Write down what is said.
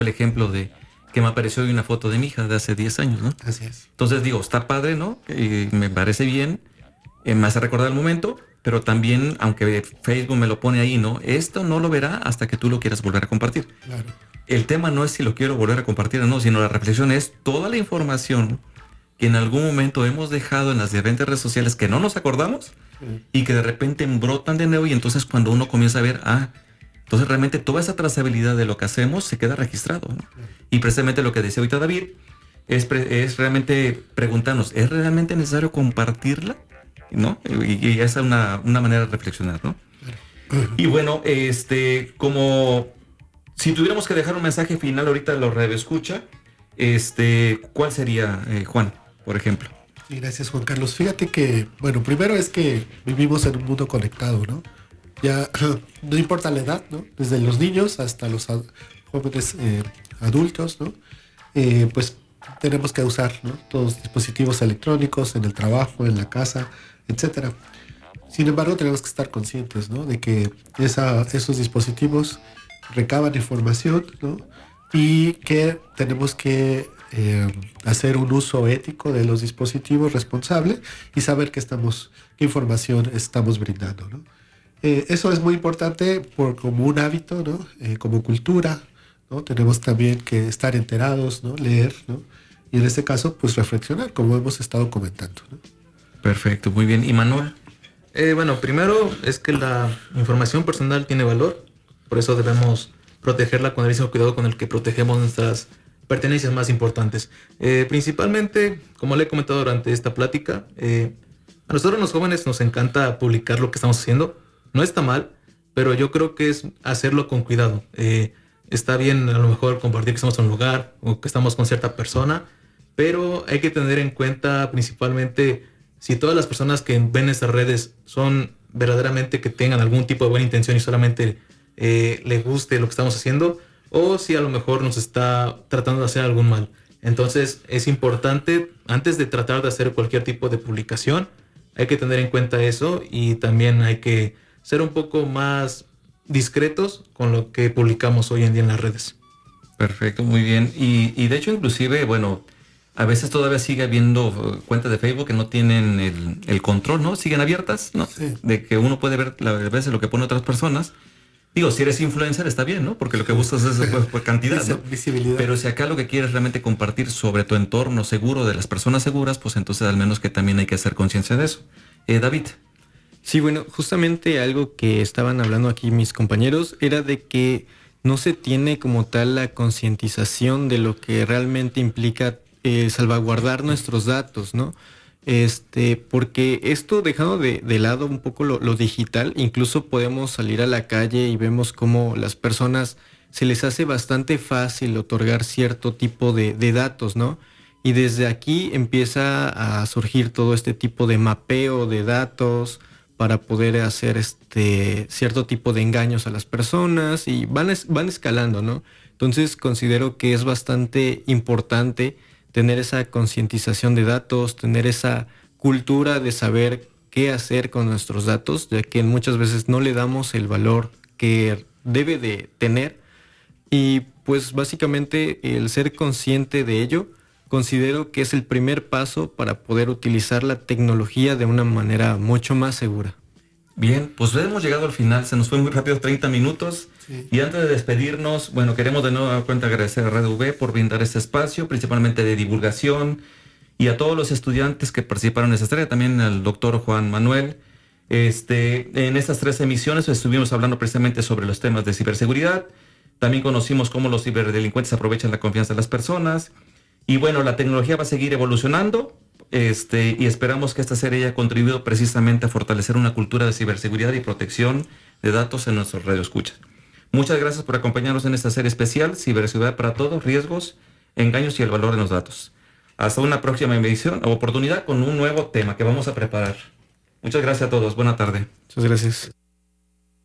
el ejemplo de que me apareció hoy una foto de mi hija de hace 10 años, ¿no? Así es. Entonces digo, está padre, ¿no? Me parece bien, me hace recordar el momento, pero también, aunque Facebook me lo pone ahí, ¿no? Esto no lo verá hasta que tú lo quieras volver a compartir. Claro. El tema no es si lo quiero volver a compartir o no, sino la reflexión es toda la información que en algún momento hemos dejado en las diferentes redes sociales que no nos acordamos y que de repente brotan de nuevo, y entonces cuando uno comienza a ver, entonces realmente toda esa trazabilidad de lo que hacemos se queda registrado, ¿no? Y precisamente lo que decía ahorita David es realmente preguntarnos, ¿es realmente necesario compartirla? ¿No? Y esa es una manera de reflexionar, ¿no? Y bueno, como si tuviéramos que dejar un mensaje final ahorita a los radioescucha, ¿cuál sería, Juan, por ejemplo? Sí, gracias, Juan Carlos. Fíjate que, bueno, primero es que vivimos en un mundo conectado, ¿no? Ya no importa la edad, ¿no? Desde los niños hasta los jóvenes adultos, ¿no? Pues tenemos que usar, ¿no? Todos los dispositivos electrónicos en el trabajo, en la casa, etcétera. Sin embargo, tenemos que estar conscientes, ¿no? De que esos dispositivos recaban información, ¿no? Y que tenemos que hacer un uso ético de los dispositivos responsable y saber qué información estamos brindando, ¿no? Eso es muy importante como un hábito, ¿no? Como cultura, ¿no? Tenemos también que estar enterados, ¿no? Leer, ¿no? Y en este caso, pues reflexionar, como hemos estado comentando, ¿no? Perfecto, muy bien. ¿Y Manuel? Bueno, primero es que la información personal tiene valor, por eso debemos protegerla con el mismo cuidado con el que protegemos nuestras pertenencias más importantes. Principalmente, como le he comentado durante esta plática, a nosotros los jóvenes nos encanta publicar lo que estamos haciendo. No está mal, pero yo creo que es hacerlo con cuidado. Está bien a lo mejor compartir que estamos en un lugar o que estamos con cierta persona, pero hay que tener en cuenta principalmente si todas las personas que ven estas redes son verdaderamente que tengan algún tipo de buena intención y solamente le guste lo que estamos haciendo, o si a lo mejor nos está tratando de hacer algún mal. Entonces es importante, antes de tratar de hacer cualquier tipo de publicación, hay que tener en cuenta eso, y también hay que ser un poco más discretos con lo que publicamos hoy en día en las redes. Perfecto, muy bien. Y de hecho, inclusive, bueno, a veces todavía sigue habiendo cuentas de Facebook que no tienen el control, ¿no? Siguen abiertas, ¿no? Sí. De que uno puede ver a veces lo que ponen otras personas. Digo, si eres influencer está bien, ¿no? Porque lo que buscas es pues, cantidad, ¿no? Visibilidad. Pero si acá lo que quieres realmente compartir sobre tu entorno seguro de las personas seguras, pues entonces al menos que también hay que hacer conciencia de eso. David. Sí, bueno, justamente algo que estaban hablando aquí mis compañeros era de que no se tiene como tal la concientización de lo que realmente implica salvaguardar nuestros datos, ¿no? Porque esto, dejando de lado un poco lo digital, incluso podemos salir a la calle y vemos cómo las personas se les hace bastante fácil otorgar cierto tipo de datos, ¿no? Y desde aquí empieza a surgir todo este tipo de mapeo de datos para poder hacer cierto tipo de engaños a las personas, y van escalando, ¿no? Entonces considero que es bastante importante tener esa concientización de datos, tener esa cultura de saber qué hacer con nuestros datos, ya que muchas veces no le damos el valor que debe de tener. Y pues básicamente el ser consciente de ello, considero que es el primer paso para poder utilizar la tecnología de una manera mucho más segura. Bien, pues hemos llegado al final, se nos fue muy rápido 30 minutos. Sí. Y antes de despedirnos, bueno, queremos de nuevo agradecer a Radio V por brindar este espacio, principalmente de divulgación, y a todos los estudiantes que participaron en esta tarea, también al doctor Juan Manuel. En estas 3 emisiones estuvimos hablando precisamente sobre los temas de ciberseguridad, también conocimos cómo los ciberdelincuentes aprovechan la confianza de las personas, y bueno, la tecnología va a seguir evolucionando, y esperamos que esta serie haya contribuido precisamente a fortalecer una cultura de ciberseguridad y protección de datos en nuestros radioescuchas. Muchas gracias por acompañarnos en esta serie especial, Ciberseguridad para Todos, Riesgos, Engaños y el Valor de los Datos. Hasta una próxima emisión o oportunidad con un nuevo tema que vamos a preparar. Muchas gracias a todos. Buena tarde. Muchas gracias.